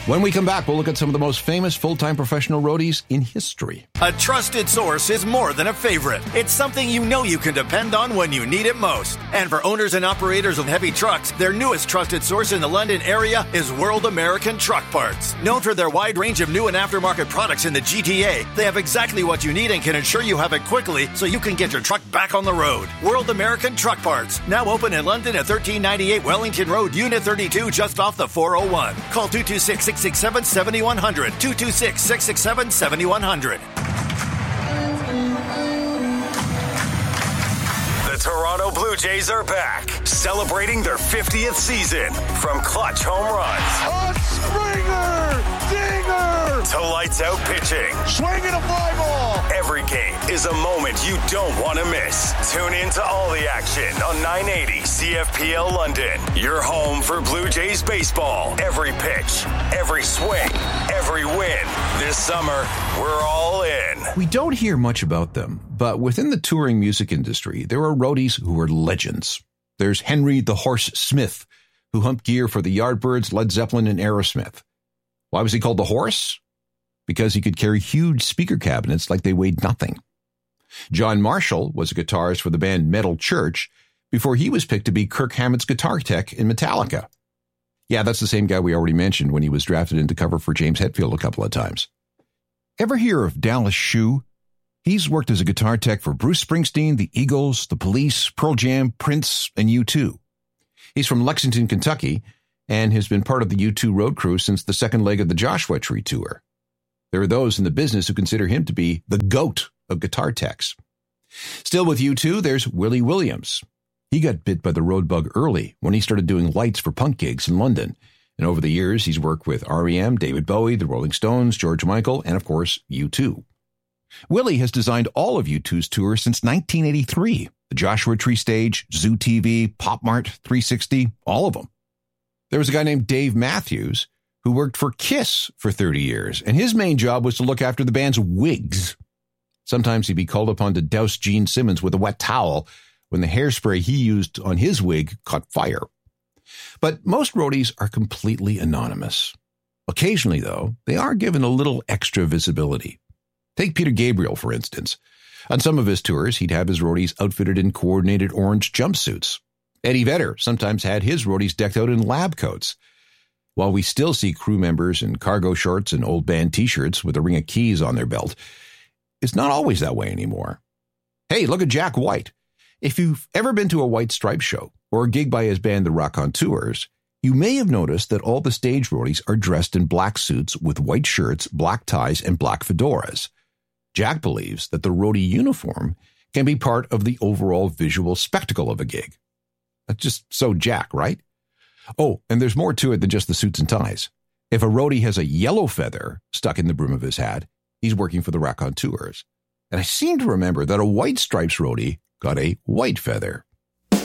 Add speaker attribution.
Speaker 1: When we come back, we'll look at some of the most famous full-time professional roadies in history.
Speaker 2: A trusted source is more than a favorite. It's something you know you can depend on when you need it most. And for owners and operators of heavy trucks, their newest trusted source in the London area is World American Truck Parts. Known for their wide range of new and aftermarket products in the GTA, they have exactly what you need and can ensure you have it quickly so you can get your truck back on the road. World American Truck Parts, now open in London at 1398 Wellington Road, Unit 32, just off the 401. Call 226-667-7100, 226-667-7100.
Speaker 3: The Toronto Blue Jays are back, celebrating their 50th season. From clutch home runs,
Speaker 4: a Springer dinger,
Speaker 3: to lights out pitching,
Speaker 4: swinging a fly ball.
Speaker 3: Every game is a moment you don't want to miss. Tune in to all the action on 980 CFPL London. Your home for Blue Jays baseball. Every pitch, every swing, every win. This summer, we're all in.
Speaker 1: We don't hear much about them, but within the touring music industry, there are roadies who are legends. There's Henry the Horse Smith, who humped gear for the Yardbirds, Led Zeppelin, and Aerosmith. Why was he called the Horse? Because he could carry huge speaker cabinets like they weighed nothing. John Marshall was a guitarist for the band Metal Church before he was picked to be Kirk Hammett's guitar tech in Metallica. Yeah, that's the same guy we already mentioned when he was drafted into cover for James Hetfield a couple of times. Ever hear of Dallas Shue? He's worked as a guitar tech for Bruce Springsteen, the Eagles, the Police, Pearl Jam, Prince, and U2. He's from Lexington, Kentucky, and has been part of the U2 road crew since the second leg of the Joshua Tree tour. There are those in the business who consider him to be the GOAT of guitar techs. Still with U2, there's Willie Williams. He got bit by the road bug early when he started doing lights for punk gigs in London. And over the years, he's worked with R.E.M., David Bowie, the Rolling Stones, George Michael, and of course, U2. Willie has designed all of U2's tours since 1983. The Joshua Tree stage, Zoo TV, Pop Mart 360, all of them. There was a guy named Dave Matthews who worked for Kiss for 30 years, and his main job was to look after the band's wigs. Sometimes he'd be called upon to douse Gene Simmons with a wet towel when the hairspray he used on his wig caught fire. But most roadies are completely anonymous. Occasionally, though, they are given a little extra visibility. Take Peter Gabriel, for instance. On some of his tours, he'd have his roadies outfitted in coordinated orange jumpsuits. Eddie Vedder sometimes had his roadies decked out in lab coats. While we still see crew members in cargo shorts and old band T-shirts with a ring of keys on their belt, it's not always that way anymore. Hey, look at Jack White. If you've ever been to a White Stripes show or a gig by his band The Raconteurs, you may have noticed that all the stage roadies are dressed in black suits with white shirts, black ties, and black fedoras. Jack believes that the roadie uniform can be part of the overall visual spectacle of a gig. That's just so Jack, right? Oh, and there's more to it than just the suits and ties. If a roadie has a yellow feather stuck in the brim of his hat, he's working for the Raconteurs. And I seem to remember that a White Stripes roadie got a white feather.